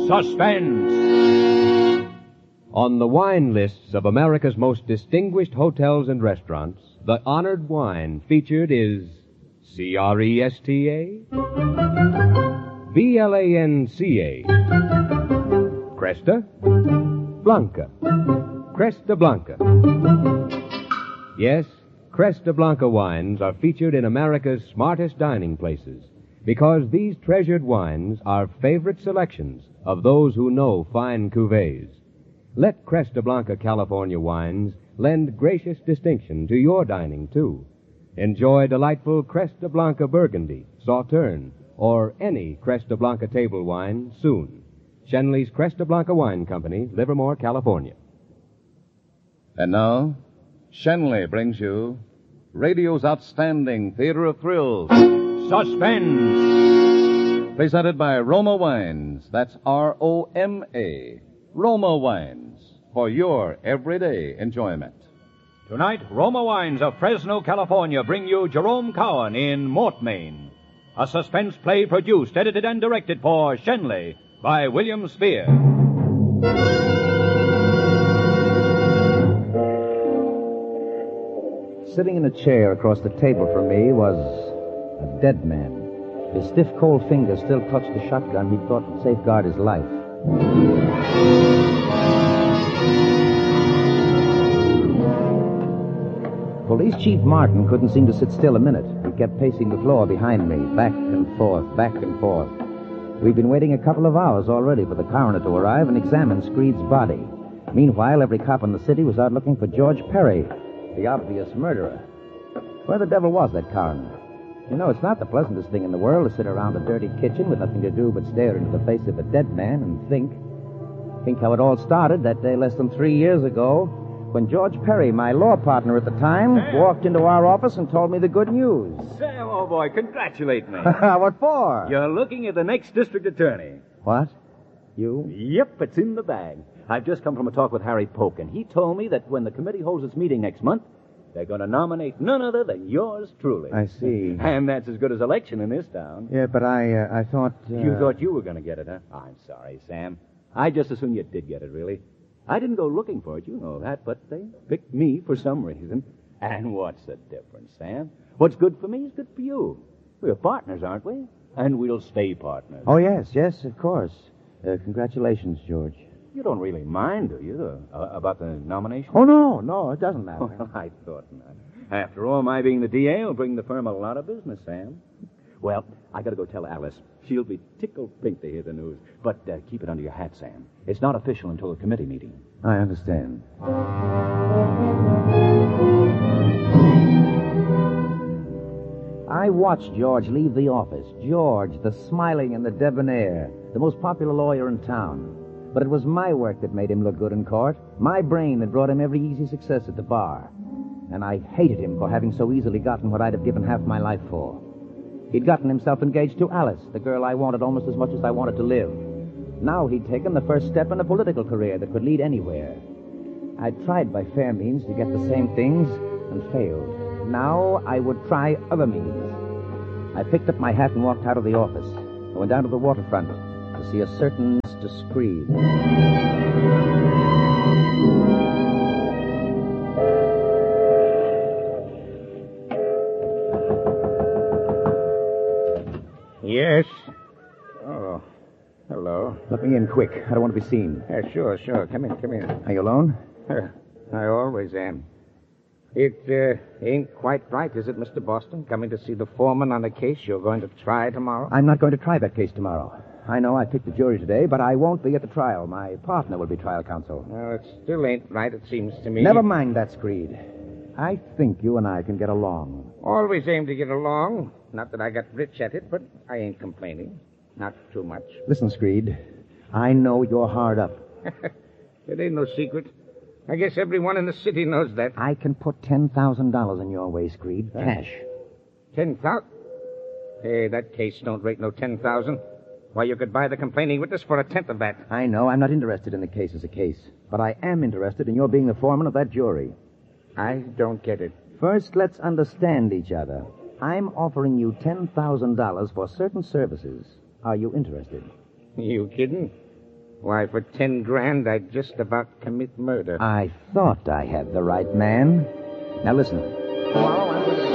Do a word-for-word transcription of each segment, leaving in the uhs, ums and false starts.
Suspense. On the wine lists of America's most distinguished hotels and restaurants, the honored wine featured is C R E S T A, B L A N C A, Cresta, Blanca, Cresta Blanca. Yes, Cresta Blanca wines are featured in America's smartest dining places because these treasured wines are favorite selections of those who know fine cuvées. Let Cresta Blanca California wines lend gracious distinction to your dining, too. Enjoy delightful Cresta Blanca Burgundy, Sauterne, or any Cresta Blanca table wine soon. Shenley's Cresta Blanca Wine Company, Livermore, California. And now, Shenley brings you radio's outstanding theater of thrills. Suspense. Presented by Roma Wines. That's R O M A. Roma Wines. For your everyday enjoyment. Tonight, Roma Wines of Fresno, California bring you Jerome Cowan in Mortmain, a suspense play produced, edited, and directed for Shenley by William Spear. Sitting in a chair across the table from me was a dead man. His stiff, cold fingers still clutched the shotgun he thought would safeguard his life. Police Chief Martin couldn't seem to sit still a minute. He kept pacing the floor behind me, back and forth, back and forth. We'd been waiting a couple of hours already for the coroner to arrive and examine Screed's body. Meanwhile, every cop in the city was out looking for George Perry, the obvious murderer. Where the devil was that coroner? You know, it's not the pleasantest thing in the world to sit around a dirty kitchen with nothing to do but stare into the face of a dead man and think. Think how it all started that day less than three years ago when George Perry, my law partner at the time, Sam. walked into our office and told me the good news. Sam, oh boy, congratulate me. What for? You're looking at the next district attorney. What? You? Yep, it's in the bag. I've just come from a talk with Harry Polk, and he told me that when the committee holds its meeting next month, they're going to nominate none other than yours truly. I see. And that's as good as election in this town. Yeah, but I, uh, I thought... Uh... You thought you were going to get it, huh? I'm sorry, Sam. I just assumed you did get it, really. I didn't go looking for it, you know that, but they picked me for some reason. And what's the difference, Sam? What's good for me is good for you. We're partners, aren't we? And we'll stay partners. Oh, yes, yes, of course. Uh, congratulations, George. You don't really mind, do you, uh, about the nomination? Oh, no, no, it doesn't matter. Well, I thought not. After all, my being the D A will bring the firm a lot of business, Sam. Well, I got to go tell Alice. She'll be tickled pink to hear the news. But uh, keep it under your hat, Sam. It's not official until the committee meeting. I understand. I watched George leave the office. George, the smiling and the debonair, the most popular lawyer in town. But it was my work that made him look good in court, my brain that brought him every easy success at the bar. And I hated him for having so easily gotten what I'd have given half my life for. He'd gotten himself engaged to Alice, the girl I wanted almost as much as I wanted to live. Now he'd taken the first step in a political career that could lead anywhere. I'd tried by fair means to get the same things and failed. Now I would try other means. I picked up my hat and walked out of the office. I went down to the waterfront to see a certain Mister Screed. Yes. Oh, hello. Let me in quick. I don't want to be seen. Yeah, sure, sure. Come in, come in. Are you alone? Uh, I always am. It uh, ain't quite right, is it, Mister Boston? Coming to see the foreman on the case you're going to try tomorrow? I'm not going to try that case tomorrow. I know I picked the jury today, but I won't be at the trial. My partner will be trial counsel. Well, it still ain't right, it seems to me. Never mind that, Screed. I think you and I can get along. Always aim to get along. Not that I got rich at it, but I ain't complaining. Not too much. Listen, Screed, I know you're hard up. It ain't no secret. I guess everyone in the city knows that. I can put ten thousand dollars in your way, Screed. Huh? Cash. Ten thousand? Hey, that case don't rate no ten thousand. Why, you could buy the complaining witness for a tenth of that. I know. I'm not interested in the case as a case. But I am interested in your being the foreman of that jury. I don't get it. First, let's understand each other. I'm offering you ten thousand dollars for certain services. Are you interested? You kidding? Why, for ten grand, I'd just about commit murder. I thought I had the right man. Now listen. Tomorrow I'm going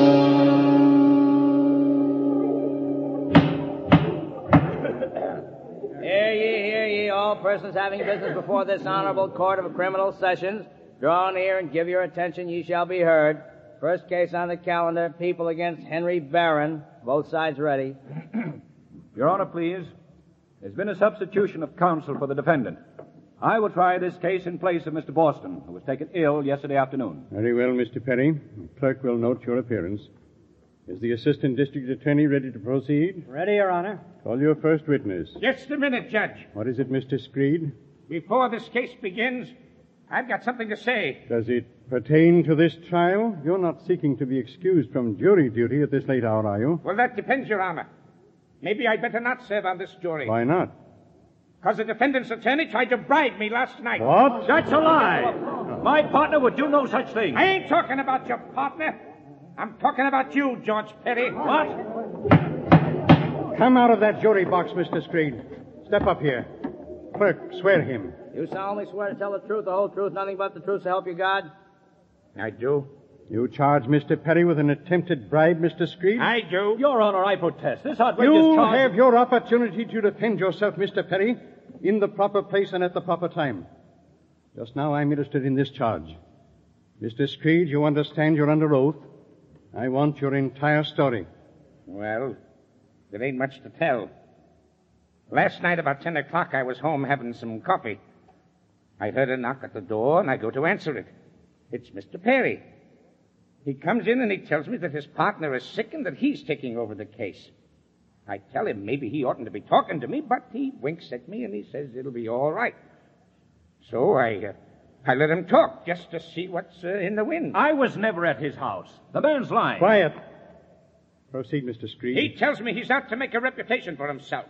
to... Hear ye, hear ye, all persons having business before this honorable court of criminal sessions, draw near and give your attention, ye shall be heard. First case on the calendar, People against Henry Barron. Both sides ready. Your Honor, please. There's been a substitution of counsel for the defendant. I will try this case in place of Mister Boston, who was taken ill yesterday afternoon. Very well, Mister Perry. The clerk will note your appearance. Is the Assistant District Attorney ready to proceed? Ready, Your Honor. Call your first witness. Just a minute, Judge. What is it, Mister Screed? Before this case begins, I've got something to say. Does it pertain to this trial? You're not seeking to be excused from jury duty at this late hour, are you? Well, that depends, Your Honor. Maybe I'd better not serve on this jury. Why not? Because the defendant's attorney tried to bribe me last night. What? That's a lie. My partner would do no such thing. I ain't talking about your partner. I'm talking about you, George Perry. What? Come out of that jury box, Mister Screed. Step up here. Clerk, swear him. You solemnly swear to tell the truth, the whole truth, nothing but the truth, so help you God? I do. You charge Mister Perry with an attempted bribe, Mister Screed? I do. Your Honor, I protest. This outrageous You charge... have your opportunity to defend yourself, Mister Perry, in the proper place and at the proper time. Just now I'm interested in this charge. Mister Screed, you understand you're under oath. I want your entire story. Well, there ain't much to tell. Last night about ten o'clock, I was home having some coffee. I heard a knock at the door, and I go to answer it. It's Mister Perry. He comes in and he tells me that his partner is sick and that he's taking over the case. I tell him maybe he oughtn't to be talking to me, but he winks at me and he says it'll be all right. So I, uh, I let him talk just to see what's uh, in the wind. I was never at his house. The man's lying. Quiet. Proceed, Mister Screed. He tells me he's out to make a reputation for himself.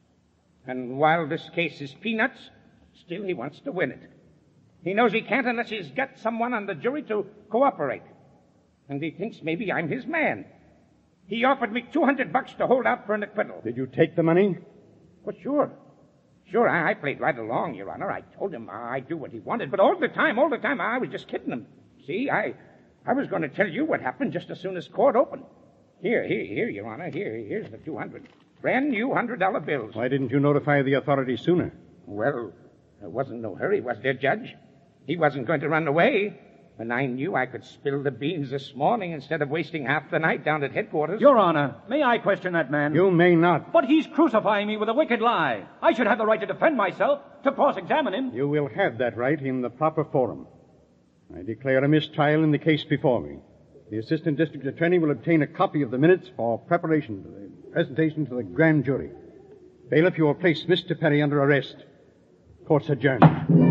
And while this case is peanuts, still he wants to win it. He knows he can't unless he's got someone on the jury to cooperate. And he thinks maybe I'm his man. He offered me two hundred bucks to hold out for an acquittal. Did you take the money? Well, sure. Sure, I, I played right along, Your Honor. I told him I'd do what he wanted. But all the time, all the time, I was just kidding him. See, I I was going to tell you what happened just as soon as court opened. Here, here, here, Your Honor. Here, here's the two hundred. Brand new hundred dollar bills. Why didn't you notify the authorities sooner? Well, there wasn't no hurry, was there, Judge? He wasn't going to run away. And I knew I could spill the beans this morning instead of wasting half the night down at headquarters. Your Honor, may I question that man? You may not. But he's crucifying me with a wicked lie. I should have the right to defend myself, to cross-examine him. You will have that right in the proper forum. I declare a mistrial in the case before me. The Assistant District Attorney will obtain a copy of the minutes for preparation for the presentation to the grand jury. Bailiff, you will place Mister Perry under arrest. Court's adjourned.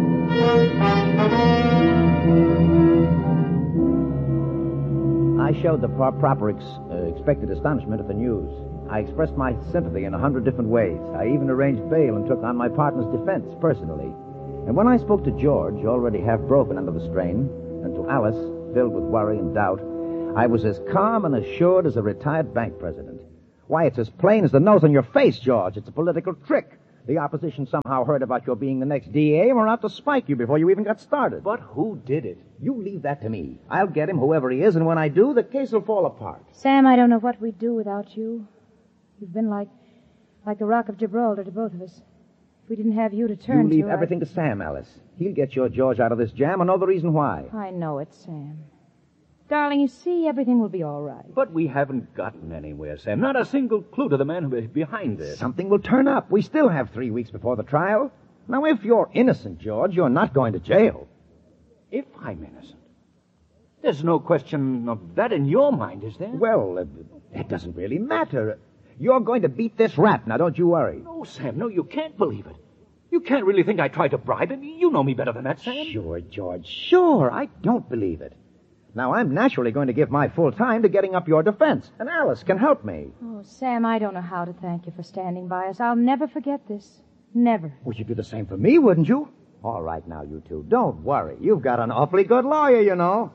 I showed the pro- proper ex- uh, expected astonishment at the news. I expressed my sympathy in a hundred different ways. I even arranged bail and took on my partner's defense personally. And when I spoke to George, already half broken under the strain, and to Alice, filled with worry and doubt, I was as calm and assured as a retired bank president. Why, it's as plain as the nose on your face, George. It's a political trick. The opposition somehow heard about your being the next D A and were out to spike you before you even got started. But who did it? You leave that to me. I'll get him, whoever he is, and when I do, the case will fall apart. Sam, I don't know what we'd do without you. You've been like like the Rock of Gibraltar to both of us. If we didn't have you to turn You leave to... everything I... to Sam, Alice. He'll get your George out of this jam. I know the reason why. I know it, Sam. Darling, you see, everything will be all right. But we haven't gotten anywhere, Sam. Not a single clue to the man who is behind this. Something will turn up. We still have three weeks before the trial. Now, if you're innocent, George, you're not going to jail. If I'm innocent? There's no question of that in your mind, is there? Well, uh, it doesn't really matter. You're going to beat this rap. Now, don't you worry. No, Sam, no, you can't believe it. You can't really think I tried to bribe him. You know me better than that, Sam. Sure, George, sure. I don't believe it. Now, I'm naturally going to give my full time to getting up your defense, and Alice can help me. Oh, Sam, I don't know how to thank you for standing by us. I'll never forget this. Never. Would you do the same for me, wouldn't you? All right, now, you two, don't worry. You've got an awfully good lawyer, you know.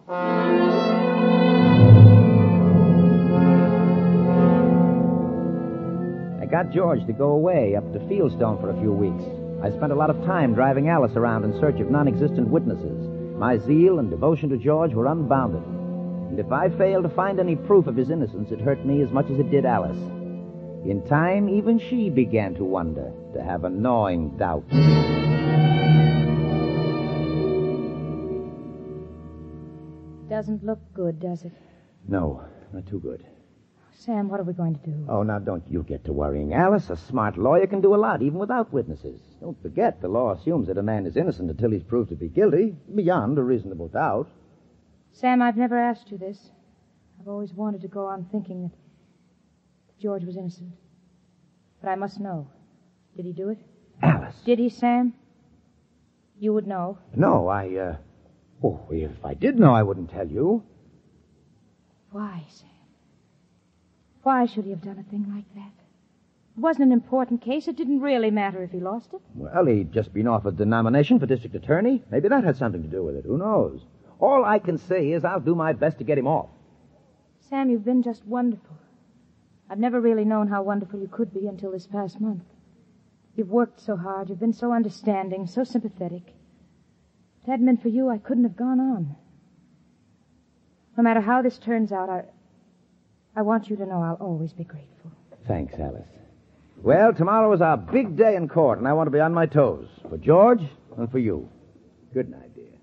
I got George to go away up to Fieldstone for a few weeks. I spent a lot of time driving Alice around in search of non-existent witnesses. My zeal and devotion to George were unbounded. And if I failed to find any proof of his innocence, it hurt me as much as it did Alice. In time, even she began to wonder, to have a gnawing doubt. Doesn't look good, does it? No, not too good. Sam, what are we going to do? Oh, now don't you get to worrying, Alice. A smart lawyer can do a lot, even without witnesses. Don't forget, the law assumes that a man is innocent until he's proved to be guilty, beyond a reasonable doubt. Sam, I've never asked you this. I've always wanted to go on thinking that George was innocent. But I must know. Did he do it? Alice. Did he, Sam? You would know. No, I, uh... Oh, if I did know, I wouldn't tell you. Why, Sam? Why should he have done a thing like that? It wasn't an important case. It didn't really matter if he lost it. Well, he'd just been offered the nomination for district attorney. Maybe that had something to do with it. Who knows? All I can say is I'll do my best to get him off. Sam, you've been just wonderful. I've never really known how wonderful you could be until this past month. You've worked so hard. You've been so understanding, so sympathetic. If it hadn't been for you, I couldn't have gone on. No matter how this turns out, I, I want you to know I'll always be grateful. Thanks, Alice. Well, tomorrow is our big day in court, and I want to be on my toes. For George and for you. Good night, dear.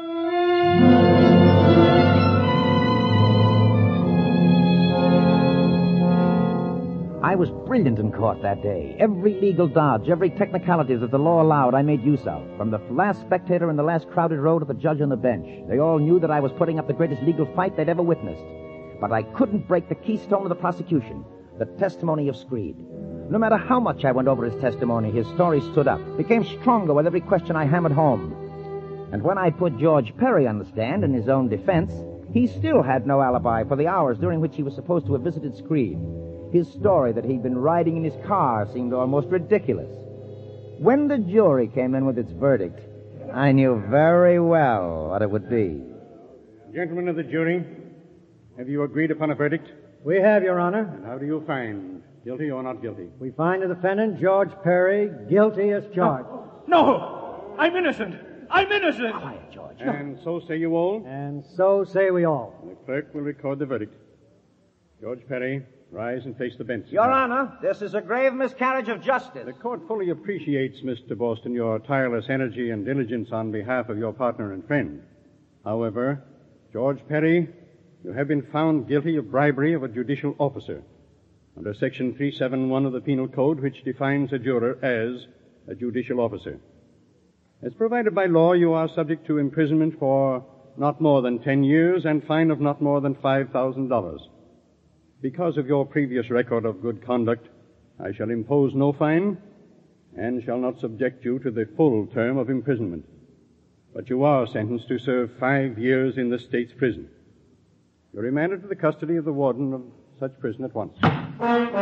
I was brilliant in court that day. Every legal dodge, every technicality that the law allowed, I made use of. From the last spectator in the last crowded row to the judge on the bench. They all knew that I was putting up the greatest legal fight they'd ever witnessed. But I couldn't break the keystone of the prosecution, the testimony of Screed. No matter how much I went over his testimony, his story stood up, became stronger with every question I hammered home. And when I put George Perry on the stand in his own defense, he still had no alibi for the hours during which he was supposed to have visited Screed. His story that he'd been riding in his car seemed almost ridiculous. When the jury came in with its verdict, I knew very well what it would be. Gentlemen of the jury, have you agreed upon a verdict? We have, Your Honor. And how do you find? Guilty or not guilty? We find the defendant, George Perry, guilty as charged. No! I'm innocent! I'm innocent! Quiet, George. And so say you all? And so say we all. The clerk will record the verdict. George Perry, rise and face the bench. Your Honor, this is a grave miscarriage of justice. The court fully appreciates, Mister Boston, your tireless energy and diligence on behalf of your partner and friend. However, George Perry, you have been found guilty of bribery of a judicial officer under Section three seventy-one of the Penal Code, which defines a juror as a judicial officer. As provided by law, you are subject to imprisonment for not more than ten years and fine of not more than five thousand dollars. Because of your previous record of good conduct, I shall impose no fine and shall not subject you to the full term of imprisonment. But you are sentenced to serve five years in the state's prison. You're remanded to the custody of the warden of such prison at once.